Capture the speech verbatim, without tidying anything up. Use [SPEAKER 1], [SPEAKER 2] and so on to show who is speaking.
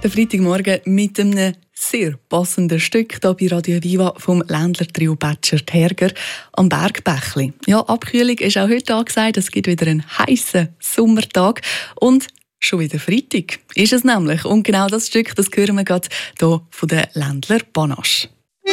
[SPEAKER 1] Der Freitagmorgen mit einem sehr passenden Stück hier bei Radio Viva vom Ländler Trio Bätschert Herger am Bergbächli. Ja, Abkühlung ist auch heute angesagt. Es gibt wieder einen heissen Sommertag und schon wieder Freitag ist es nämlich. Und genau das Stück, das hören wir gerade hier von der Ländler Panache.